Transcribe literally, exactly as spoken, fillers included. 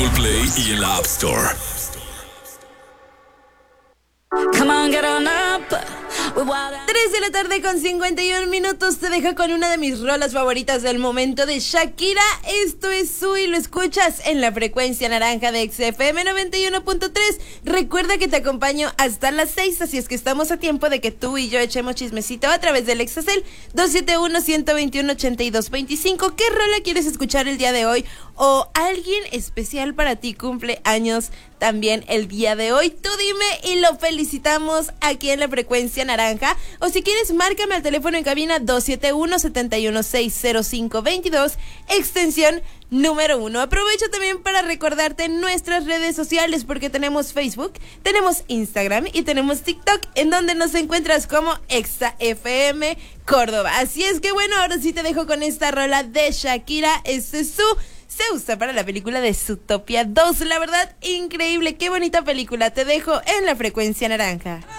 Google Play y en la App Store. Come on, get on up. tres de la tarde con cincuenta y un minutos. Te dejo con una de mis rolas favoritas del momento de Shakira. Esto es Su y lo escuchas en la frecuencia naranja de X F M noventa y uno punto tres. Recuerda que te acompaño hasta las seis, así es que estamos a tiempo de que tú y yo echemos chismecito a través del Exacel dos siete uno, uno dos uno, ocho dos dos cinco. ¿Qué rola quieres escuchar el día de hoy? ¿O alguien especial para ti cumple años también el día de hoy? Tú dime y lo felicitamos aquí en la frecuencia naranja. O si quieres, márcame al teléfono en cabina dos siete uno, siete uno seis, cero cinco dos dos, extensión número uno. Aprovecho también para recordarte nuestras redes sociales, porque tenemos Facebook, tenemos Instagram y tenemos TikTok, en donde nos encuentras como Exa F M Córdoba. Así es que bueno, ahora sí te dejo con esta rola de Shakira. Este es Su. Se usa para la película de Zootopia dos. La verdad, increíble, qué bonita película. Te dejo en la frecuencia naranja.